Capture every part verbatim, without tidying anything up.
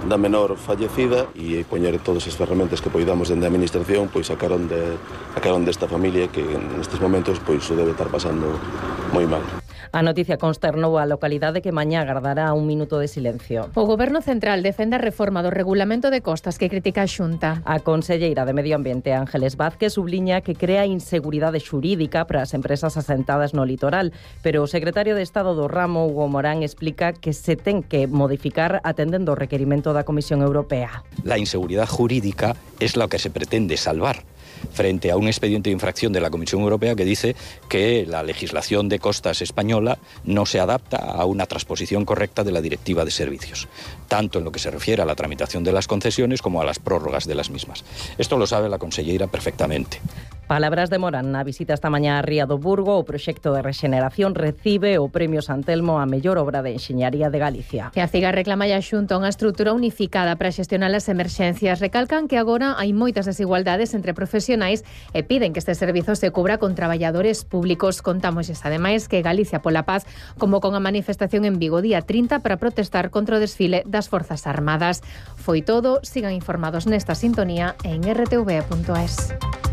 da menor fallecida e poñer todas as ferramentas que poidamos dende a administración pois sacaron de sacaron desta familia que nestes momentos pois o debe estar pasando moi mal. A noticia consternou a localidade que mañá agardará un minuto de silencio. O Goberno Central defende a reforma do regulamento de costas que critica a Xunta. A conselleira de Medio Ambiente, Ángeles Vázquez, subliña que crea inseguridade xurídica para as empresas asentadas no litoral, pero o secretario de Estado do ramo, Hugo Morán, explica que se ten que modificar atendendo o requerimento da Comisión Europea. La inseguridad jurídica es lo que se pretende salvar frente a un expediente de infracción de la Comisión Europea que dice que la legislación de costas española no se adapta a una transposición correcta de la Directiva de Servicios, tanto en lo que se refiere a la tramitación de las concesiones como a las prórrogas de las mismas. Esto lo sabe la conselleira perfectamente. Palabras de Morán na visita esta mañá a Ría do Burgo. O proxecto de rexeneración recibe o Premio Santelmo a mellor obra de enxeñaría de Galicia. E a CIGA reclama a Xunta unha estrutura unificada para xestionar as emerxencias. Recalcan que agora hai moitas desigualdades entre profesionais e piden que este servizo se cubra con traballadores públicos. Contámosles ademais que Galicia pola Paz convocou unha manifestación en Vigo día trinta para protestar contra o desfile das Forzas Armadas. Foi todo. Sigan informados nesta sintonía en r t v punto es.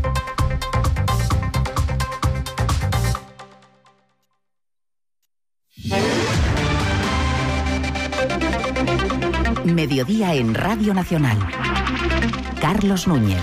Mediodía en Radio Nacional. Carlos Núñez.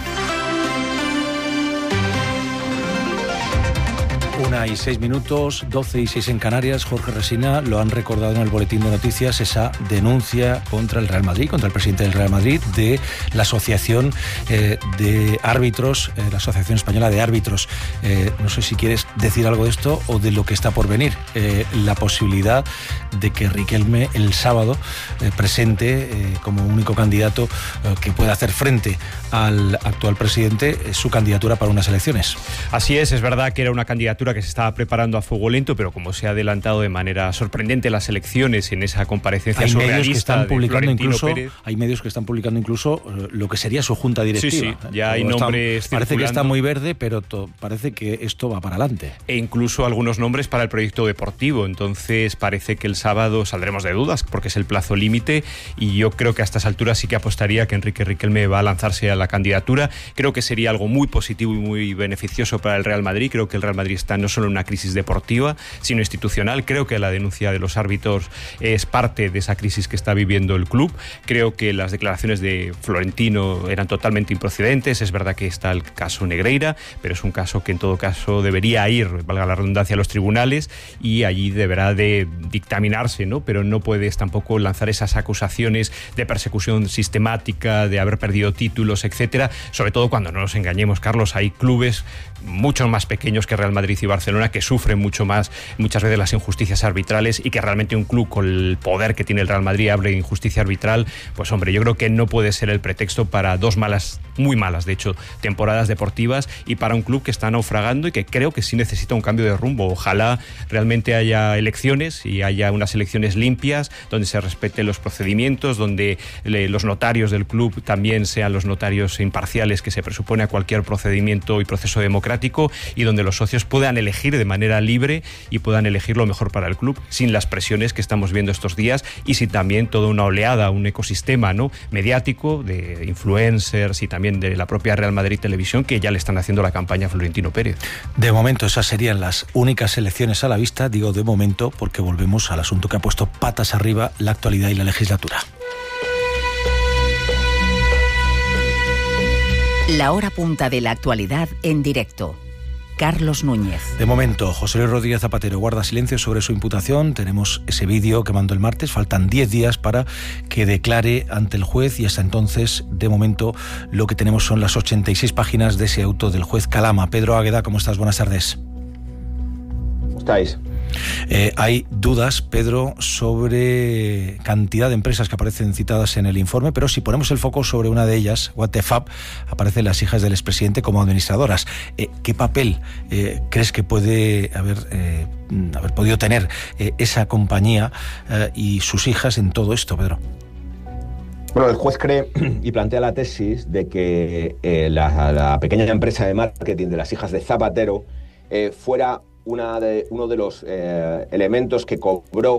Una y seis minutos, doce y seis en Canarias. Jorge Resina lo han recordado en el boletín de noticias, esa denuncia contra el Real Madrid, contra el presidente del Real Madrid, de la Asociación eh, de Árbitros, eh, la Asociación Española de Árbitros. Eh, no sé si quieres decir algo de esto o de lo que está por venir. Eh, la posibilidad de que Riquelme el sábado eh, presente eh, como único candidato eh, que pueda hacer frente al actual presidente eh, su candidatura para unas elecciones. Así es, es verdad que era una candidatura que se estaba preparando a fuego lento, pero como se ha adelantado de manera sorprendente las elecciones en esa comparecencia hay surrealista medios que están publicando de Florentino incluso Pérez. Hay medios que están publicando incluso uh, lo que sería su junta directiva. Sí, sí, ya hay Todo nombres está, parece que está circulando. muy verde, pero to, parece que esto va para adelante. E incluso algunos nombres para el proyecto deportivo. Entonces parece que el sábado saldremos de dudas porque es el plazo límite, y yo creo que a estas alturas sí que apostaría que Enrique Riquelme va a lanzarse a la candidatura. Creo que sería algo muy positivo y muy beneficioso para el Real Madrid. Creo que el Real Madrid está no solo en una crisis deportiva, sino institucional. Creo que la denuncia de los árbitros es parte de esa crisis que está viviendo el club. Creo que las declaraciones de Florentino eran totalmente improcedentes. Es verdad que está el caso Negreira, pero es un caso que en todo caso debería ir, valga la redundancia, a los tribunales, y allí deberá de dictaminarse, ¿no? Pero no puedes tampoco lanzar esas acusaciones de persecución sistemática, de haber perdido títulos, etcétera. Sobre todo cuando, no nos engañemos, Carlos, hay clubes mucho más pequeños que Real Madrid y Barcelona que sufren mucho más muchas veces las injusticias arbitrales, y que realmente un club con el poder que tiene el Real Madrid hable de injusticia arbitral, pues hombre, yo creo que no puede ser el pretexto para dos malas, muy malas de hecho, temporadas deportivas, y para un club que está naufragando y que creo que sí necesita un cambio de rumbo. Ojalá realmente haya elecciones y haya unas elecciones limpias, donde se respeten los procedimientos, donde le, los notarios del club también sean los notarios imparciales que se presupone a cualquier procedimiento y proceso democrático, y donde los socios puedan elegir de manera libre y puedan elegir lo mejor para el club, sin las presiones que estamos viendo estos días, y sin también toda una oleada, un ecosistema, ¿no?, mediático de influencers y también de la propia Real Madrid Televisión, que ya le están haciendo la campaña a Florentino Pérez. De momento esas serían las únicas elecciones a la vista. Digo de momento porque volvemos al asunto que ha puesto patas arriba la actualidad y la legislatura. La hora punta de la actualidad en directo. Carlos Núñez. De momento, José Luis Rodríguez Zapatero guarda silencio sobre su imputación. Tenemos ese vídeo que mandó el martes. Faltan diez días para que declare ante el juez, y hasta entonces, de momento, lo que tenemos son las ochenta y seis páginas de ese auto del juez Calama. Pedro Águeda, ¿cómo estás? Buenas tardes. ¿Cómo estáis? Eh, hay dudas, Pedro, sobre cantidad de empresas que aparecen citadas en el informe, pero si ponemos el foco sobre una de ellas, What the Fab, aparecen las hijas del expresidente como administradoras. Eh, ¿Qué papel eh, crees que puede haber, eh, haber podido tener eh, esa compañía eh, y sus hijas en todo esto, Pedro? Bueno, el juez cree y plantea la tesis de que eh, la, la pequeña empresa de marketing de las hijas de Zapatero eh, fuera Una de, uno de los eh, elementos que cobró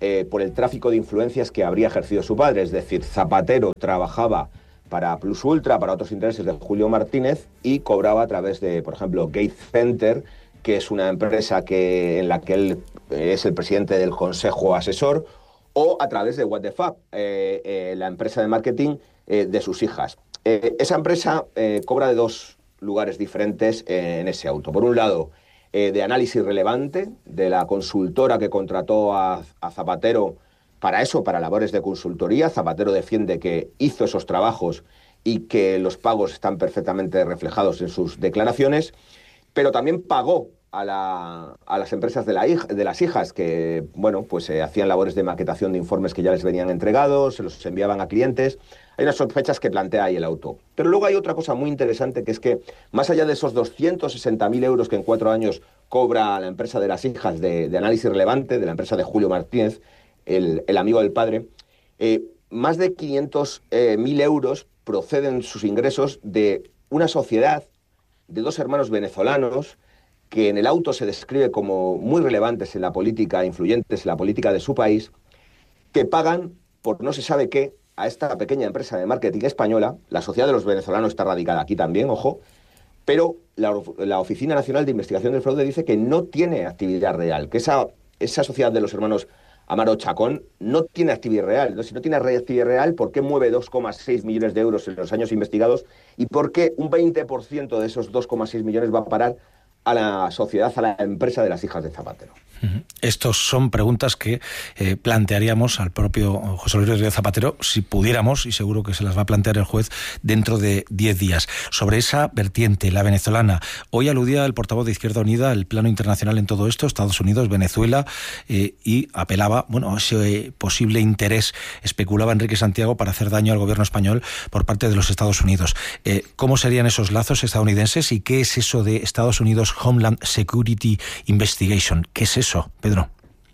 eh, por el tráfico de influencias que habría ejercido su padre. Es decir, Zapatero trabajaba para Plus Ultra, para otros intereses de Julio Martínez, y cobraba a través de, por ejemplo, Gate Center, que es una empresa que, en la que él es el presidente del consejo asesor, o a través de What the Fuck, eh, eh, la empresa de marketing eh, de sus hijas. Eh, esa empresa eh, cobra de dos lugares diferentes eh, en ese auto. Por un lado, eh, de análisis relevante, de la consultora que contrató a, a Zapatero para eso, para labores de consultoría. Zapatero defiende que hizo esos trabajos y que los pagos están perfectamente reflejados en sus declaraciones, pero también pagó a, la, a las empresas de, la hija, de las hijas que, bueno, pues eh, hacían labores de maquetación de informes que ya les venían entregados, se los enviaban a clientes. Hay unas sospechas que plantea ahí el auto. Pero luego hay otra cosa muy interesante, que es que más allá de esos doscientos sesenta mil euros que en cuatro años cobra la empresa de las hijas de, de análisis relevante, de la empresa de Julio Martínez, el, el amigo del padre, eh, más de quinientos mil euros proceden sus ingresos de una sociedad de dos hermanos venezolanos que en el auto se describe como muy relevantes en la política, influyentes en la política de su país, que pagan por no se sabe qué a esta pequeña empresa de marketing española. La sociedad de los venezolanos está radicada aquí también, ojo, pero la, la Oficina Nacional de Investigación del Fraude dice que no tiene actividad real, que esa, esa sociedad de los hermanos Amaro Chacón no tiene actividad real. Entonces, si no tiene actividad real, ¿por qué mueve dos coma seis millones de euros en los años investigados? ¿Y por qué un veinte por ciento de esos dos coma seis millones va a parar a la sociedad, a la empresa de las hijas de Zapatero? Estos son preguntas que eh, plantearíamos al propio José Luis Rodríguez Zapatero, si pudiéramos, y seguro que se las va a plantear el juez dentro de diez días. Sobre esa vertiente, la venezolana, hoy aludía el portavoz de Izquierda Unida al plano internacional en todo esto, Estados Unidos, Venezuela, eh, y apelaba, bueno, a ese posible interés, especulaba Enrique Santiago, para hacer daño al gobierno español por parte de los Estados Unidos. Eh, ¿Cómo serían esos lazos estadounidenses y qué es eso de Estados Unidos Homeland Security Investigation? ¿Qué es eso, Pedro?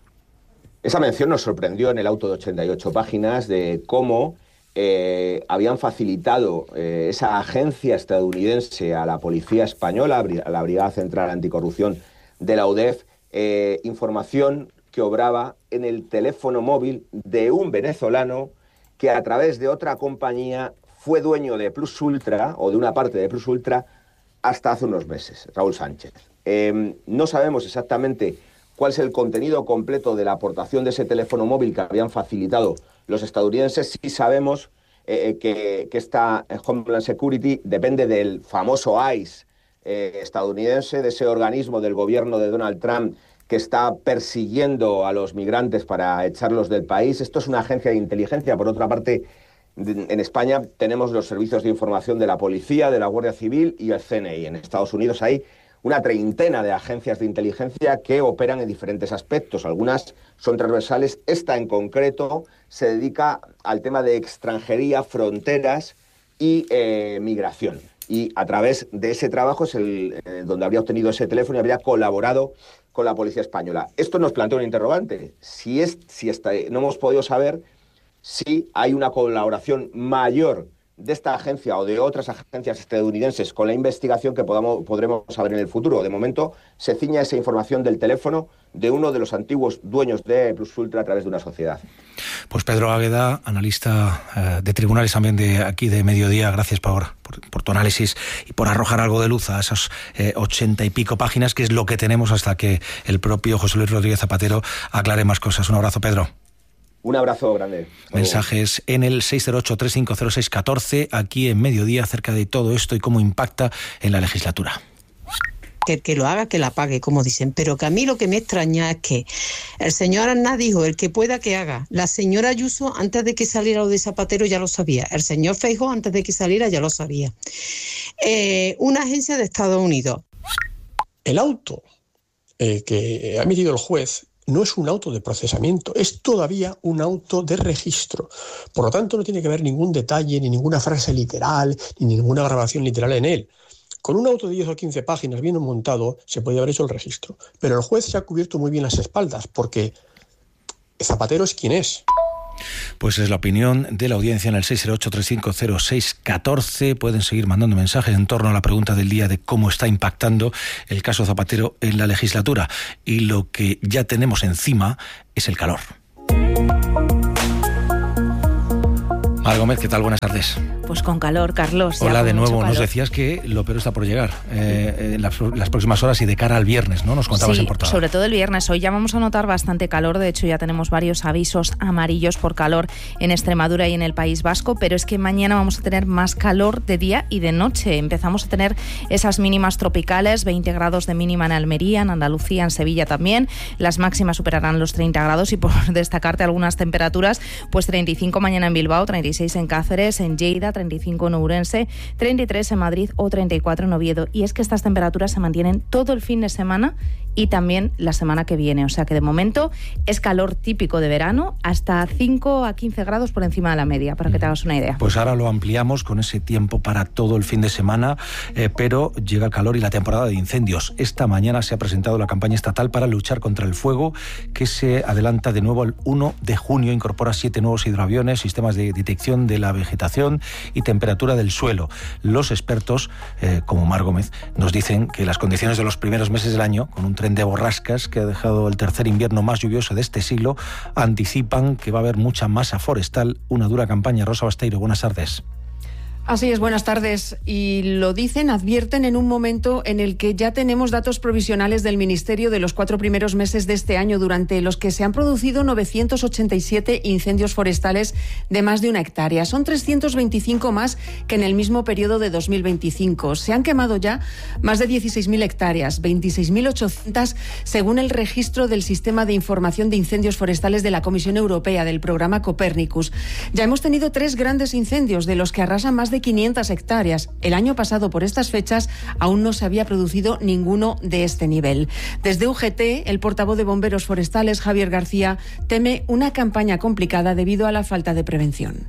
Esa mención nos sorprendió en el auto de ochenta y ocho páginas de cómo eh, habían facilitado eh, esa agencia estadounidense a la policía española, a la Brigada Central Anticorrupción de la U D E F, eh, información que obraba en el teléfono móvil de un venezolano que a través de otra compañía fue dueño de Plus Ultra, o de una parte de Plus Ultra, hasta hace unos meses, Raúl Sánchez. Eh, no sabemos exactamente cuál es el contenido completo de la aportación de ese teléfono móvil que habían facilitado los estadounidenses. Sí sabemos eh, que, que esta Homeland Security depende del famoso ICE eh, estadounidense, de ese organismo del gobierno de Donald Trump que está persiguiendo a los migrantes para echarlos del país. Esto es una agencia de inteligencia. Por otra parte, en España tenemos los servicios de información de la policía, de la Guardia Civil y el C N I. En Estados Unidos hay una treintena de agencias de inteligencia que operan en diferentes aspectos. Algunas son transversales. Esta en concreto se dedica al tema de extranjería, fronteras y eh, migración. Y a través de ese trabajo es el, eh, donde habría obtenido ese teléfono y habría colaborado con la policía española. Esto nos plantea un interrogante. Si, es, si está, no hemos podido saber si hay una colaboración mayor de esta agencia o de otras agencias estadounidenses con la investigación que podamos, podremos saber en el futuro. De momento se ciña esa información del teléfono de uno de los antiguos dueños de Plus Ultra a través de una sociedad. Pues Pedro Águeda, analista eh, de tribunales también de aquí de Mediodía, gracias por, por, por tu análisis y por arrojar algo de luz a esas eh, ochenta y pico páginas, que es lo que tenemos hasta que el propio José Luis Rodríguez Zapatero aclare más cosas. Un abrazo, Pedro. Un abrazo grande. Mensajes en el seis cero ocho, tres cinco cero, seis uno cuatro, aquí en Mediodía, acerca de todo esto y cómo impacta en la legislatura. Que el que lo haga, que la pague, como dicen. Pero que a mí lo que me extraña es que el señor Aznar dijo, el que pueda que haga. La señora Ayuso, antes de que saliera lo de Zapatero, ya lo sabía. El señor Feijóo, antes de que saliera, ya lo sabía. Eh, una agencia de Estados Unidos. El auto eh, que ha emitido el juez no es un auto de procesamiento, es todavía un auto de registro. Por lo tanto, no tiene que haber ningún detalle, ni ninguna frase literal, ni ninguna grabación literal en él. Con un auto de diez o quince páginas bien montado se podía haber hecho el registro. Pero el juez se ha cubierto muy bien las espaldas, porque Zapatero es quien es. Pues es la opinión de la audiencia en el seis cero ocho, tres cinco cero, seis uno cuatro. Pueden seguir mandando mensajes en torno a la pregunta del día de cómo está impactando el caso Zapatero en la legislatura. Y lo que ya tenemos encima es el calor. Mar Gómez, ¿qué tal? Buenas tardes. Pues con calor, Carlos. Hola de nuevo. Nos decías que lo peor está por llegar eh, en las, las próximas horas y de cara al viernes, ¿no? Nos contabas sí, en portada. Sobre todo el viernes. Hoy ya vamos a notar bastante calor. De hecho, ya tenemos varios avisos amarillos por calor en Extremadura y en el País Vasco, pero es que mañana vamos a tener más calor de día y de noche. Empezamos a tener esas mínimas tropicales, veinte grados de mínima en Almería, en Andalucía, en Sevilla también. Las máximas superarán los treinta grados y por destacarte algunas temperaturas, pues treinta y cinco mañana en Bilbao, treinta y seis en Cáceres, en Lleida, treinta y cinco en Ourense, treinta y tres en Madrid o treinta y cuatro en Oviedo. Y es que estas temperaturas se mantienen todo el fin de semana y también la semana que viene. O sea que de momento es calor típico de verano, hasta cinco a quince grados por encima de la media, para que te hagas una idea. Pues ahora lo ampliamos con ese tiempo para todo el fin de semana, eh, pero llega el calor y la temporada de incendios. Esta mañana se ha presentado la campaña estatal para luchar contra el fuego, que se adelanta de nuevo al uno de junio. Incorpora siete nuevos hidroaviones, sistemas de detección de la vegetación y temperatura del suelo. Los expertos, eh, como Mar Gómez, nos dicen que las condiciones de los primeros meses del año, con un tren de borrascas que ha dejado el tercer invierno más lluvioso de este siglo, anticipan que va a haber mucha masa forestal. Una dura campaña. Rosa Basteiro, buenas tardes. Así es, buenas tardes. Y lo dicen, advierten en un momento en el que ya tenemos datos provisionales del Ministerio de los cuatro primeros meses de este año, durante los que se han producido novecientos ochenta y siete incendios forestales de más de una hectárea. Son trescientos veinticinco más que en el mismo periodo de dos mil veinticinco. Se han quemado ya más de dieciséis mil hectáreas, veintiséis mil ochocientas según el registro del Sistema de Información de Incendios Forestales de la Comisión Europea, del programa Copernicus. Ya hemos tenido tres grandes incendios, de los que arrasan más de quinientas hectáreas. El año pasado, por estas fechas, aún no se había producido ninguno de este nivel. Desde U G T, el portavoz de Bomberos Forestales, Javier García, teme una campaña complicada debido a la falta de prevención.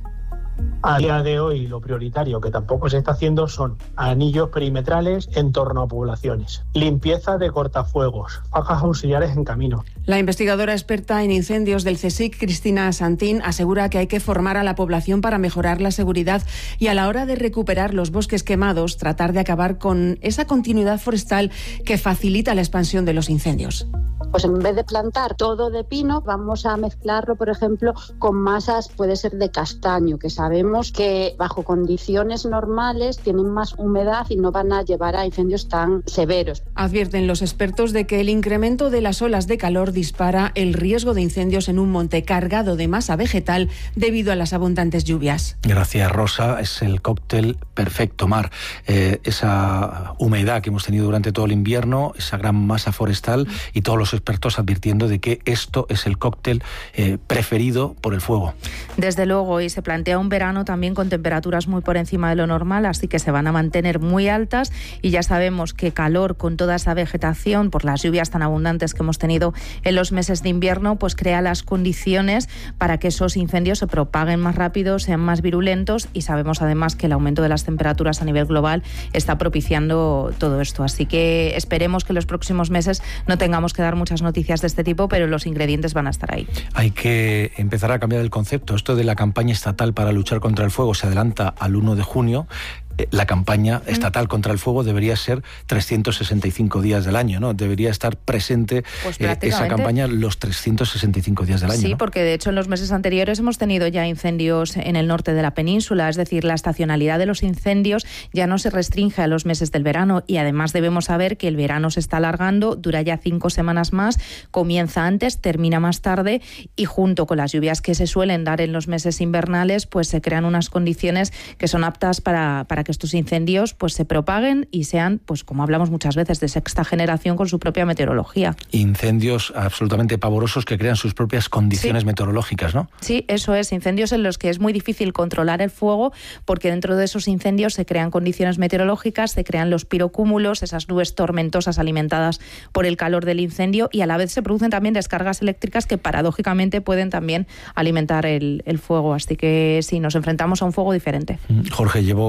A día de hoy, lo prioritario, que tampoco se está haciendo, son anillos perimetrales en torno a poblaciones, limpieza de cortafuegos, fajas auxiliares en camino. La investigadora experta en incendios del CSIC, Cristina Santín, asegura que hay que formar a la población para mejorar la seguridad y, a la hora de recuperar los bosques quemados, tratar de acabar con esa continuidad forestal que facilita la expansión de los incendios. Pues en vez de plantar todo de pino, vamos a mezclarlo, por ejemplo, con masas, puede ser de castaño, que sabemos que bajo condiciones normales tienen más humedad y no van a llevar a incendios tan severos. Advierten los expertos de que el incremento de las olas de calor dispara el riesgo de incendios en un monte cargado de masa vegetal debido a las abundantes lluvias. Gracias, Rosa. Es el cóctel perfecto, Mar. Eh, esa humedad que hemos tenido durante todo el invierno, esa gran masa forestal y todos los expertos advirtiendo de que esto es el cóctel eh, preferido por el fuego. Desde luego, y se plantea un verano también con temperaturas muy por encima de lo normal, así que se van a mantener muy altas, y ya sabemos que calor con toda esa vegetación, por las lluvias tan abundantes que hemos tenido en los meses de invierno, pues crea las condiciones para que esos incendios se propaguen más rápido, sean más virulentos, y sabemos además que el aumento de las temperaturas a nivel global está propiciando todo esto. Así que esperemos que los próximos meses no tengamos que dar muchas noticias de este tipo, pero los ingredientes van a estar ahí. Hay que empezar a cambiar el concepto. Esto de la campaña estatal para luchar contra el fuego se adelanta al uno de junio. La campaña estatal contra el fuego debería ser trescientos sesenta y cinco días del año, ¿no? Debería estar presente pues eh, esa campaña los trescientos sesenta y cinco días del año. Sí, ¿no? Porque de hecho en los meses anteriores hemos tenido ya incendios en el norte de la península, es decir, la estacionalidad de los incendios ya no se restringe a los meses del verano, y además debemos saber que el verano se está alargando, dura ya cinco semanas más, comienza antes, termina más tarde, y junto con las lluvias que se suelen dar en los meses invernales, pues se crean unas condiciones que son aptas para, para que estos incendios pues se propaguen y sean, pues como hablamos muchas veces, de sexta generación con su propia meteorología. Incendios absolutamente pavorosos que crean sus propias condiciones sí. meteorológicas, ¿no? Sí, eso es, incendios en los que es muy difícil controlar el fuego, porque dentro de esos incendios se crean condiciones meteorológicas, se crean los pirocúmulos, esas nubes tormentosas alimentadas por el calor del incendio, y a la vez se producen también descargas eléctricas que paradójicamente pueden también alimentar el, el fuego. Así que sí, nos enfrentamos a un fuego diferente. Jorge, llevo unos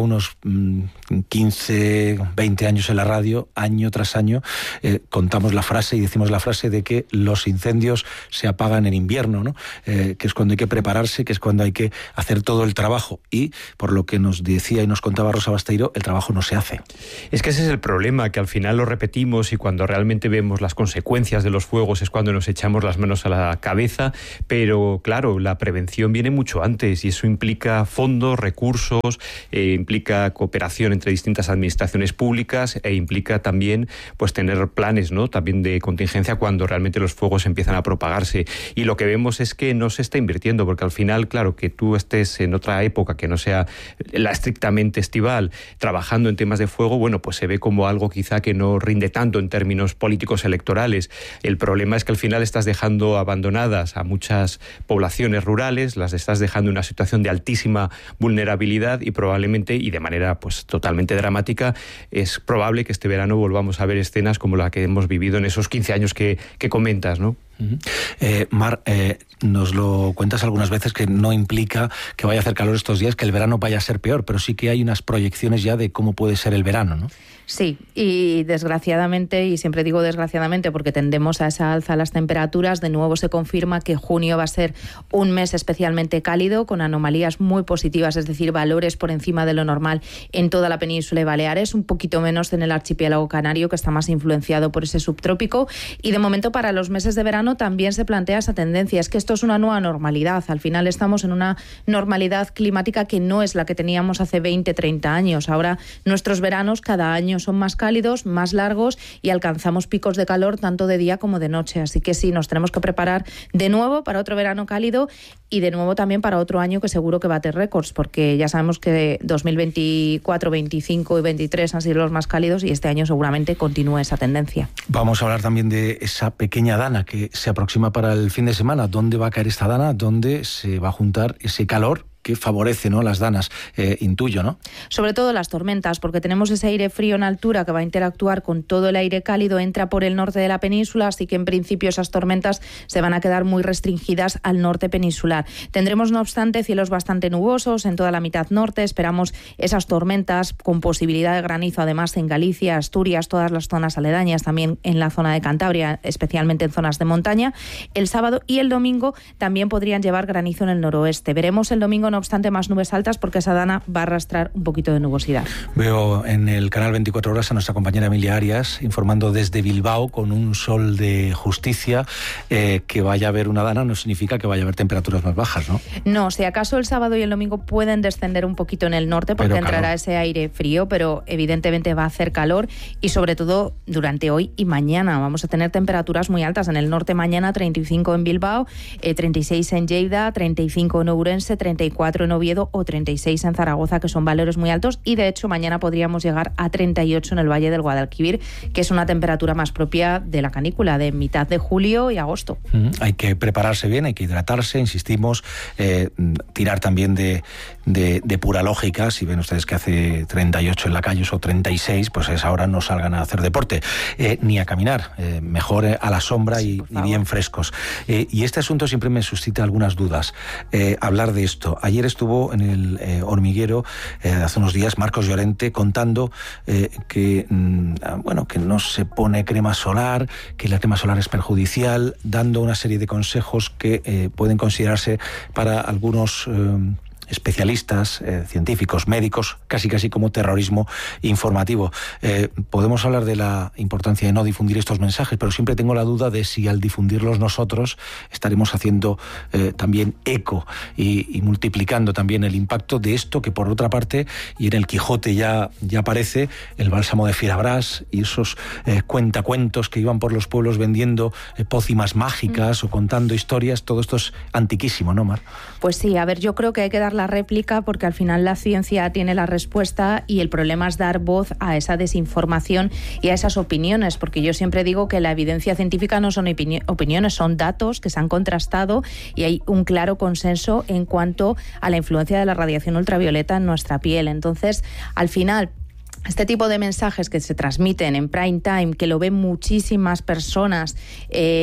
quince, veinte años en la radio, año tras año, eh, contamos la frase y decimos la frase de que los incendios se apagan en invierno, ¿no? Eh, que es cuando hay que prepararse, que es cuando hay que hacer todo el trabajo. Y, por lo que nos decía y nos contaba Rosa Basteiro, el trabajo no se hace. Es que ese es el problema, que al final lo repetimos y cuando realmente vemos las consecuencias de los fuegos es cuando nos echamos las manos a la cabeza, pero claro, la prevención viene mucho antes y eso implica fondos, recursos, eh, implica cooperación entre distintas administraciones públicas e implica también pues tener planes, ¿no?, también de contingencia cuando realmente los fuegos empiezan a propagarse. Y lo que vemos es que no se está invirtiendo, porque al final, claro, que tú estés en otra época que no sea la estrictamente estival, trabajando en temas de fuego, bueno, pues se ve como algo quizá que no rinde tanto en términos políticos electorales. El problema es que al final estás dejando abandonadas a muchas poblaciones rurales, las estás dejando en una situación de altísima vulnerabilidad y probablemente, y de manera pues totalmente dramática, es probable que este verano volvamos a ver escenas como la que hemos vivido en esos quince años que, que comentas, ¿no? Uh-huh. eh, Mar, eh, nos lo cuentas algunas veces que no implica que vaya a hacer calor estos días, que el verano vaya a ser peor, pero sí que hay unas proyecciones ya de cómo puede ser el verano, ¿no? Sí, y desgraciadamente, y siempre digo desgraciadamente porque tendemos a esa alza a las temperaturas, de nuevo se confirma que junio va a ser un mes especialmente cálido, con anomalías muy positivas, es decir, valores por encima de lo normal en toda la península de Baleares, un poquito menos en el archipiélago canario, que está más influenciado por ese subtrópico, y de momento para los meses de verano también se plantea esa tendencia. Es que esto es una nueva normalidad, al final estamos en una normalidad climática que no es la que teníamos hace veinte, treinta años. Ahora nuestros veranos cada año son más cálidos, más largos y alcanzamos picos de calor tanto de día como de noche. Así que sí, nos tenemos que preparar de nuevo para otro verano cálido y de nuevo también para otro año que seguro que bate récords, porque ya sabemos que dos mil veinticuatro, veinticinco y veintitrés han sido los más cálidos y este año seguramente continúe esa tendencia. Vamos a hablar también de esa pequeña dana que se aproxima para el fin de semana. ¿Dónde va a caer esta dana? ¿Dónde se va a juntar ese calor que favorece, ¿no?, las danas, eh, intuyo, ¿no? Sobre todo las tormentas, porque tenemos ese aire frío en altura que va a interactuar con todo el aire cálido, entra por el norte de la península, así que en principio esas tormentas se van a quedar muy restringidas al norte peninsular. Tendremos, no obstante, cielos bastante nubosos en toda la mitad norte, esperamos esas tormentas con posibilidad de granizo, además en Galicia, Asturias, todas las zonas aledañas, también en la zona de Cantabria, especialmente en zonas de montaña. El sábado y el domingo también podrían llevar granizo en el noroeste. Veremos el domingo, no obstante, más nubes altas porque esa dana va a arrastrar un poquito de nubosidad. Veo en el canal veinticuatro horas a nuestra compañera Emilia Arias informando desde Bilbao con un sol de justicia. Eh, que vaya a haber una dana no significa que vaya a haber temperaturas más bajas, ¿no? No, si acaso el sábado y el domingo pueden descender un poquito en el norte porque entrará ese aire frío, pero evidentemente va a hacer calor y sobre todo durante hoy y mañana vamos a tener temperaturas muy altas. En el norte mañana treinta y cinco en Bilbao, eh, treinta y seis en Lleida, treinta y cinco en Ourense, treinta y cuatro en Oviedo o treinta y seis en Zaragoza, que son valores muy altos, y de hecho mañana podríamos llegar a treinta y ocho en el Valle del Guadalquivir, que es una temperatura más propia de la canícula, de mitad de julio y agosto. Mm, hay que prepararse bien, hay que hidratarse, insistimos, eh, tirar también de, de, de pura lógica. Si ven ustedes que hace treinta y ocho en la calle o treinta y seis, pues a esa hora no salgan a hacer deporte, eh, ni a caminar, eh, mejor a la sombra y, y bien frescos. Eh, y este asunto siempre me suscita algunas dudas, eh, hablar de esto. Ayer estuvo en el eh, hormiguero eh, hace unos días Marcos Llorente contando eh, que mm, bueno que no se pone crema solar, que la crema solar es perjudicial, dando una serie de consejos que eh, pueden considerarse para algunos eh, especialistas, eh, científicos, médicos, casi casi como terrorismo informativo. Eh, podemos hablar de la importancia de no difundir estos mensajes, pero siempre tengo la duda de si al difundirlos nosotros estaremos haciendo eh, también eco y, y multiplicando también el impacto de esto que, por otra parte, y en el Quijote ya, ya aparece el bálsamo de Fierabrás y esos eh, cuentacuentos que iban por los pueblos vendiendo eh, pócimas mágicas mm. o contando historias. Todo esto es antiquísimo, ¿no, Mar? Pues sí, a ver, yo creo que hay que dar la réplica porque al final la ciencia tiene la respuesta y el problema es dar voz a esa desinformación y a esas opiniones, porque yo siempre digo que la evidencia científica no son opini- opiniones, son datos que se han contrastado y hay un claro consenso en cuanto a la influencia de la radiación ultravioleta en nuestra piel. Entonces, al final, este tipo de mensajes que se transmiten en prime time, que lo ven muchísimas personas, eh,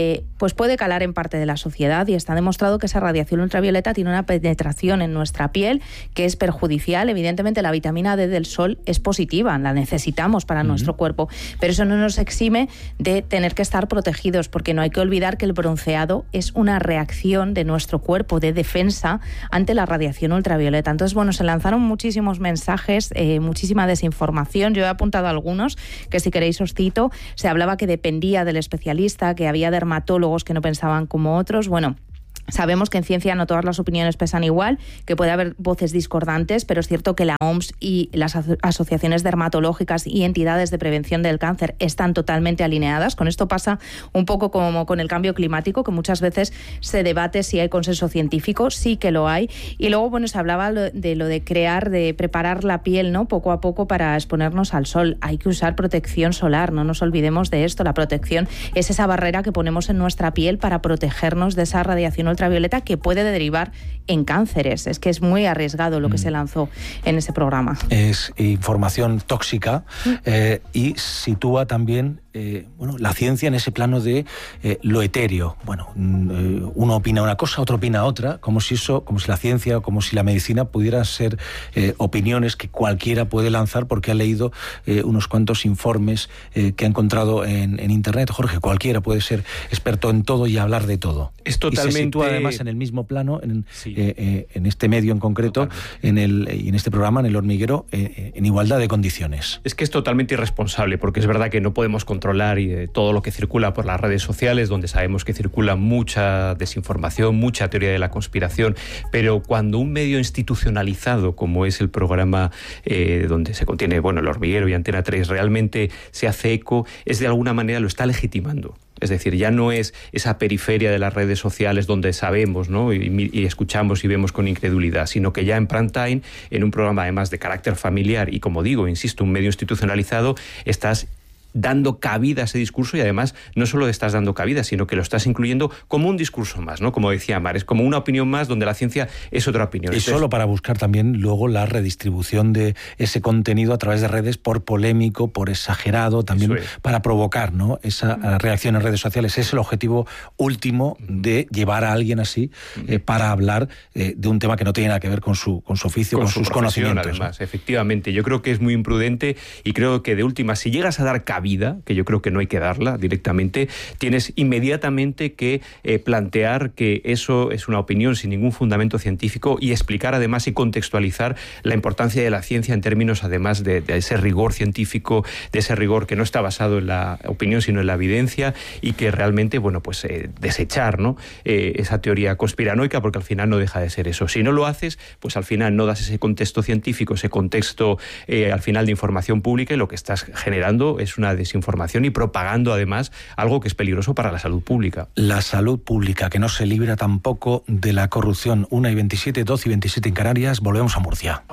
pues puede calar en parte de la sociedad, y está demostrado que esa radiación ultravioleta tiene una penetración en nuestra piel que es perjudicial. Evidentemente la vitamina D del sol es positiva, la necesitamos para uh-huh. nuestro cuerpo, pero eso no nos exime de tener que estar protegidos, porque no hay que olvidar que el bronceado es una reacción de nuestro cuerpo de defensa ante la radiación ultravioleta. Entonces, bueno, se lanzaron muchísimos mensajes, eh, muchísima desinformación. Yo he apuntado algunos que, si queréis, os cito. Se hablaba que dependía del especialista, que había dermatólogos que no pensaban como otros. Bueno, sabemos que en ciencia no todas las opiniones pesan igual, que puede haber voces discordantes, pero es cierto que la O M S y las aso- asociaciones dermatológicas y entidades de prevención del cáncer están totalmente alineadas. Con esto pasa un poco como con el cambio climático, que muchas veces se debate si hay consenso científico. Sí que lo hay. Y luego, bueno, se hablaba de lo de crear, de preparar la piel, ¿no?, poco a poco para exponernos al sol. Hay que usar protección solar, no nos olvidemos de esto. La protección es esa barrera que ponemos en nuestra piel para protegernos de esa radiación ultravioleta que puede derivar en cánceres. Es que es muy arriesgado lo que mm. se lanzó en ese programa. Es información tóxica eh, y sitúa también eh, bueno, la ciencia en ese plano de eh, lo etéreo. Bueno, eh, uno opina una cosa, otro opina otra, como si eso, como si la ciencia o como si la medicina pudieran ser eh, opiniones que cualquiera puede lanzar porque ha leído eh, unos cuantos informes eh, que ha encontrado en, en internet. Jorge, cualquiera puede ser experto en todo y hablar de todo. Es totalmente... Y se sitúa además en el mismo plano, en, sí. eh, eh, en este medio en concreto, en, el, y en este programa, en El Hormiguero, eh, en igualdad de condiciones. Es que es totalmente irresponsable, porque es verdad que no podemos controlar y, eh, todo lo que circula por las redes sociales, donde sabemos que circula mucha desinformación, mucha teoría de la conspiración, pero cuando un medio institucionalizado, como es el programa eh, donde se contiene, bueno, El Hormiguero y Antena tres, realmente se hace eco, es de alguna manera lo está legitimando. Es decir, ya no es esa periferia de las redes sociales donde sabemos, ¿no?, y, y escuchamos y vemos con incredulidad, sino que ya en prime time, en un programa además de carácter familiar y, como digo, insisto, un medio institucionalizado, estás dando cabida a ese discurso, y además no solo estás dando cabida, sino que lo estás incluyendo como un discurso más, ¿no? Como decía Mar, es como una opinión más donde la ciencia es otra opinión. Y Entonces, solo para buscar también luego la redistribución de ese contenido a través de redes por polémico, por exagerado, también es. para provocar, ¿no?, esa uh-huh. reacción en redes sociales. Es el objetivo último de llevar a alguien así uh-huh. eh, para hablar eh, de un tema que no tiene nada que ver con su, con su oficio, con, con su sus conocimientos. Además, ¿no? Efectivamente, yo creo que es muy imprudente, y creo que de última, si llegas a dar cabida, que yo creo que no hay que darla directamente, tienes inmediatamente que eh, plantear que eso es una opinión sin ningún fundamento científico, y explicar además y contextualizar la importancia de la ciencia en términos además de, de ese rigor científico, de ese rigor que no está basado en la opinión sino en la evidencia, y que realmente, bueno, pues eh, desechar, ¿no?, eh, esa teoría conspiranoica, porque al final no deja de ser eso. Si no lo haces, pues al final no das ese contexto científico, ese contexto eh, al final de información pública, y lo que estás generando es una desinformación y propagando además algo que es peligroso para la salud pública. La salud pública, que no se libra tampoco de la corrupción. una y veintisiete, doce y veintisiete en Canarias. Volvemos a Murcia.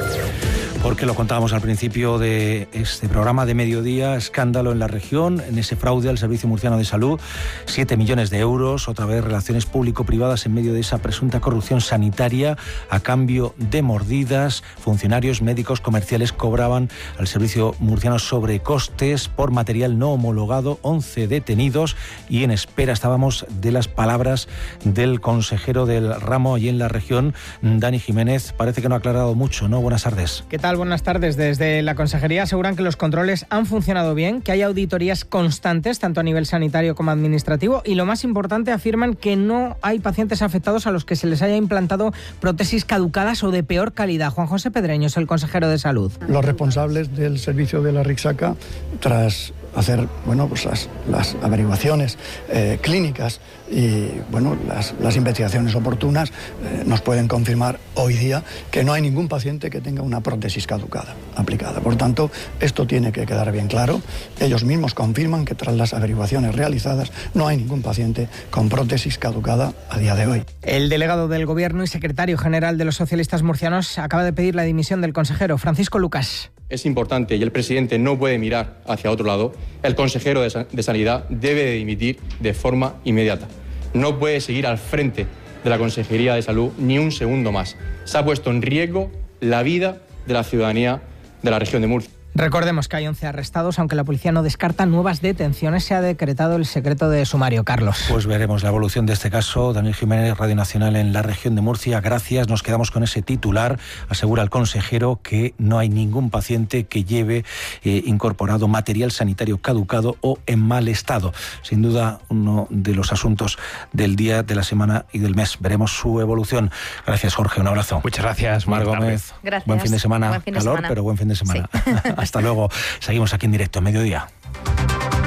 Porque lo contábamos al principio de este programa de mediodía, escándalo en la región, en ese fraude al Servicio Murciano de Salud, siete millones de euros, otra vez relaciones público-privadas en medio de esa presunta corrupción sanitaria, a cambio de mordidas. Funcionarios médicos comerciales cobraban al Servicio Murciano sobrecostes por material no homologado, once detenidos, y en espera estábamos de las palabras del consejero del ramo allí en la región, Dani Jiménez. Parece que no ha aclarado mucho, ¿no? Buenas tardes. ¿Qué tal? Buenas tardes. Desde la Consejería aseguran que los controles han funcionado bien, que hay auditorías constantes, tanto a nivel sanitario como administrativo, y lo más importante, afirman que no hay pacientes afectados a los que se les haya implantado prótesis caducadas o de peor calidad. Juan José Pedreño es el consejero de Salud. Los responsables del servicio de la Rixaca, tras hacer bueno, pues las, las averiguaciones eh, clínicas y bueno, las, las investigaciones oportunas, eh, nos pueden confirmar hoy día que no hay ningún paciente que tenga una prótesis caducada aplicada. Por tanto, esto tiene que quedar bien claro. Ellos mismos confirman que tras las averiguaciones realizadas no hay ningún paciente con prótesis caducada a día de hoy. El delegado del Gobierno y secretario general de los socialistas murcianos acaba de pedir la dimisión del consejero. Francisco Lucas. Es importante, y el presidente no puede mirar hacia otro lado. El consejero de, San- de Sanidad debe de dimitir de forma inmediata. No puede seguir al frente de la Consejería de Salud ni un segundo más. Se ha puesto en riesgo la vida de la ciudadanía de la región de Murcia. Recordemos que hay once arrestados, aunque la policía no descarta nuevas detenciones. Se ha decretado el secreto de sumario. Carlos. Pues veremos la evolución de este caso. Daniel Jiménez, Radio Nacional en la región de Murcia. Gracias. Nos quedamos con ese titular. Asegura el consejero que no hay ningún paciente que lleve eh, incorporado material sanitario caducado o en mal estado. Sin duda, uno de los asuntos del día, de la semana y del mes. Veremos su evolución. Gracias, Jorge. Un abrazo. Muchas gracias, Mar Gómez. Gracias. Buen fin de semana. Buen fin de Calor, semana. pero buen fin de semana. Sí. Hasta luego. Seguimos aquí en directo a mediodía.